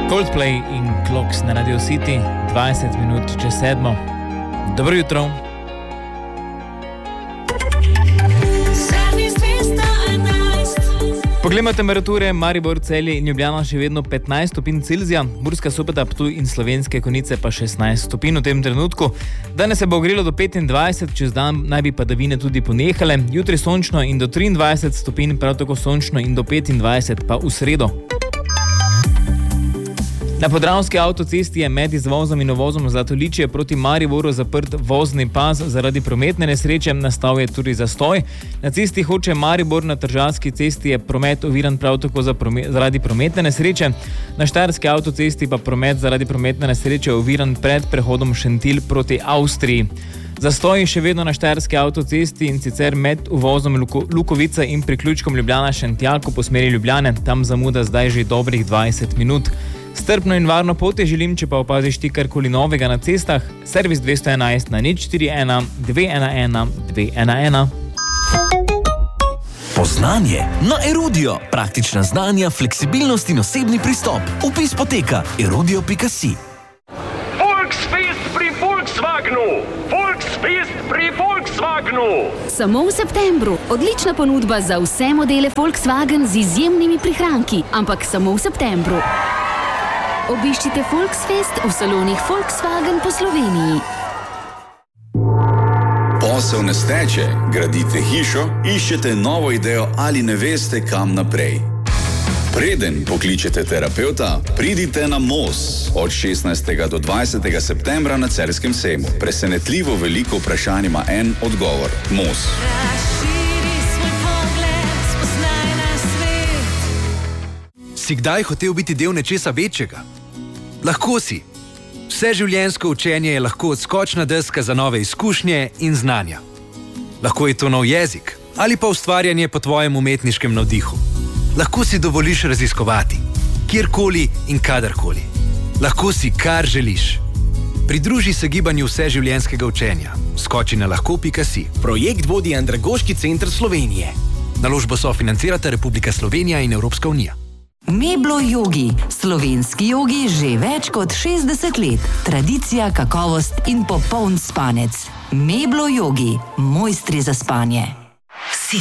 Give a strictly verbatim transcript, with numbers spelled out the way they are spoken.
Coldplay in Clocks na Radio City, dvajset minut čez sedmo. Dobro jutro. Poglejmo temperature. Maribor, Celje in Ljubljana še vedno petnajst stopinj Celzija, Murska Sobota, Ptuj in Slovenske Konjice pa šestnajst stopinj v tem trenutku. Danes se bo ogrelo do petindvajset, čez dan naj bi padavine tudi ponehale, jutri sončno in do triindvajset stopinj, prav tako sončno in do petindvajset pa v sredo. Na Podravski avtocesti je med izvozom in uvozom Zlatoličje proti Mariboru zaprt vozni pas zaradi prometne nesreče, nastal je tudi zastoj. Na cesti Hoče Maribor na Tržaški cesti je promet oviran prav tako za promet, zaradi prometne nesreče. Na Štajerski avtocesti pa promet zaradi prometne nesreče oviran pred prehodom Šentilj proti Avstriji. Zastoj še vedno na Štajerski avtocesti in sicer med uvozom Luko, Lukovica in priključkom Ljubljana Šentjakov po smeri Ljubljane, tam zamuda zdaj že dobrih dvajset minut. Strpno in varno pot želim, če pa opaziš ti karkoli novega na cestah, servis dvesto enajst na nič štiri ena dve ena ena dve ena ena. Poznanje na Erudio. Praktična znanja, fleksibilnost in osebni pristop. Vpis poteka erudio pika si. Volksfest pri Volkswagenu! Volksfest pri Volkswagenu! Samo v septembru. Odlična ponudba za vse modele Volkswagen z izjemnimi prihranki, ampak samo v septembru. Obiščite Volksfest v salonih Volkswagen po Sloveniji. Posel ne steče, gradite hišo, iščete novo idejo ali ne veste, kam naprej. Preden pokličete terapevta, pridite na M O S. Od šestnajstega do dvajsetega septembra na Celjskem sejmu. Presenetljivo veliko vprašanj ima en odgovor. M O S. Si kdaj hotel biti del nečesa večjega? Lahko si. Vse življenjsko učenje je lahko odskočna deska za nove izkušnje in znanja. Lahko je to nov jezik ali pa ustvarjanje po tvojem umetniškem navdihu. Lahko si dovoliš raziskovati, kjerkoli in kadarkoli. Lahko si, kar želiš. Pridruži se gibanju vseživljenjskega učenja. Skoči na lahko pika si. Projekt vodi Andragoški center Slovenije. Naložbo sofinancirata Republika Slovenija in Evropska unija. Meblo Yogi. Slovenski jogi že več kot šestdeset let. Tradicija, kakovost in popoln spanec. Meblo Yogi. Mojstri za spanje.